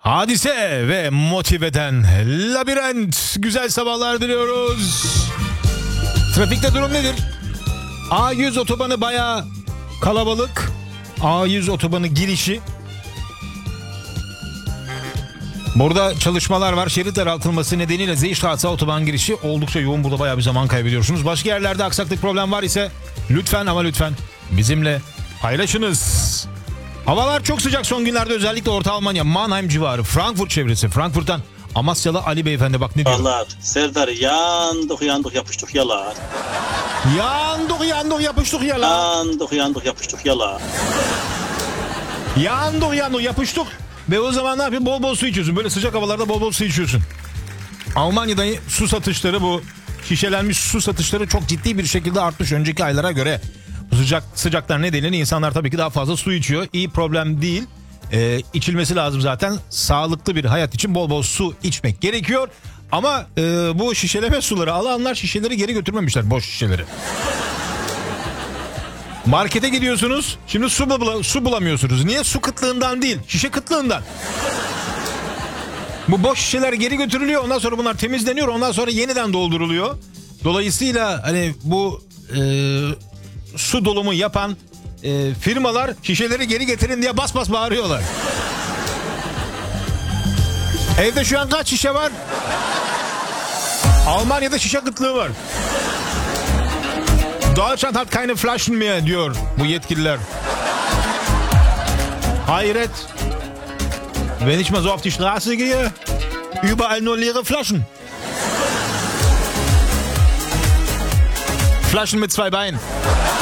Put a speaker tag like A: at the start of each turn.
A: Hadise ve Motive'den Labirent. Güzel sabahlar diliyoruz. Trafikte durum nedir? A100 otobanı bayağı kalabalık. A100 otobanı girişi. Burada çalışmalar var. Şerit daraltılması nedeniyle Zeyştat'a otoban girişi oldukça yoğun. Burada bayağı bir zaman kaybediyorsunuz. Başka yerlerde aksaklık, problem var ise lütfen ama lütfen bizimle paylaşınız. Havalar çok sıcak son günlerde, özellikle Orta Almanya, Mannheim civarı, Frankfurt çevresi. Frankfurt'tan Amasyalı Ali Beyefendi bak ne diyor.
B: Allah Serdar yandık yapıştık yalar.
A: Yandık yapıştık yala.
B: Yandık yapıştık yalar.
A: Yandık yapıştık. Ve o zaman ne yapıyorsun? Bol bol su içiyorsun. Böyle sıcak havalarda bol bol su içiyorsun. Almanya'da su satışları, bu şişelenmiş su satışları çok ciddi bir şekilde artmış önceki aylara göre. Sıcaklar nedeniyle insanlar tabii ki daha fazla su içiyor. İyi, problem değil. İçilmesi lazım zaten. Sağlıklı bir hayat için bol bol su içmek gerekiyor. Ama bu şişeleme suları alanlar şişeleri geri götürmemişler, boş şişeleri. Markete gidiyorsunuz. Şimdi su bulamıyorsunuz. Niye? Su kıtlığından değil, şişe kıtlığından. Bu boş şişeler geri götürülüyor. Ondan sonra bunlar temizleniyor. Ondan sonra yeniden dolduruluyor. Dolayısıyla hani bu su dolumu yapan firmalar şişeleri geri getirin diye bas bas bağırıyorlar. Evde şu an kaç şişe var? Almanya'da şişe kıtlığı var. Deutschland hat keine Flaschen mehr diyor bu yetkililer. Hayret. Wenn ich mal so auf die Straße gehe, überall nur leere Flaschen. Flaschen mit zwei Beinen.